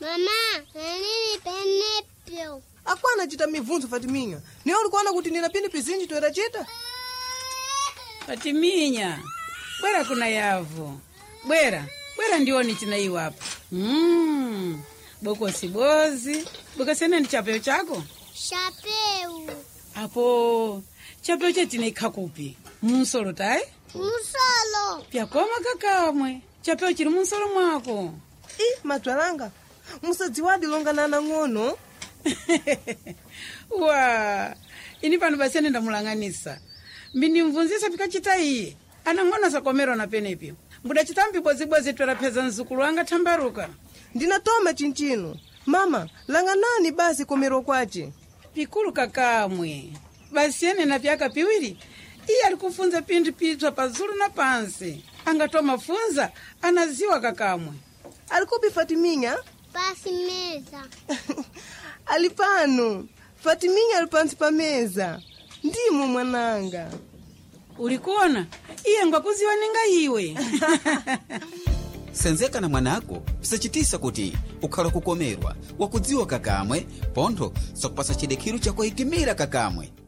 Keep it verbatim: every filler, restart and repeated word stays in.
Mama, nini penepyo? Akwana chita mivunzo Fatiminya. Niyo ulikuona kuti nina pini pizinji tuwera chita? Fatiminya, bwera kuna yavu. Bwera, bwera ndioni china iwa hapa. Mmm, boko sibozi. Boko sene ni chapeo chako? Chapeu. Apo, chapeo chetina ikakupi. Munsolo tai? Munsolo. Pia koma kakamwe. Chapeo chiri munsolo mwako. Ih, matwalanga. Musadziwadi longa nana ngono. Wa, ini pano basene ndamulanganisa. Mbini mvunzisa pika chita iye. Anangona sakomero na penepyo. Mbuda chitambi bozi bozi tuwera peza nzukulu anga tambaruka. Ndinatoma chinchino. Mama, langa nani basi komero kwache? Pikulu kakamwe. Basi ene na piaka piwiri. Iye alikufunza pindu pitwa pazulu na pansi. Angatoma funza, anaziwa kakamwe. Alikupi Fatiminya? Pasi meza. Alipano. Fatiminya alipansi pa meza. Ndimo mwananga. Ulikuona? Iye ngwakuziwa ninga iwe. Senzeka na mwanako, pisachitisa kuti ukhala kukomerwa. Wakudziwa kakamwe, pontho, sokupasa chidekiru cha kuhikimira kakamwe.